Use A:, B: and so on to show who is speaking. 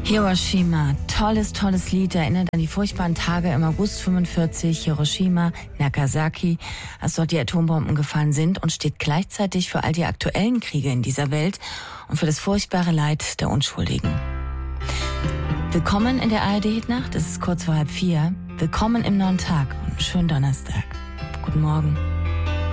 A: Hiroshima, tolles Lied, erinnert an die furchtbaren Tage im August 45, Hiroshima, Nagasaki, als dort die Atombomben gefallen sind und steht gleichzeitig für all die aktuellen Kriege in dieser Welt und für das furchtbare Leid der Unschuldigen. Willkommen in der ARD-Hitnacht, es ist kurz vor 3:30. Willkommen im neuen Tag und einen schönen Donnerstag. Guten Morgen.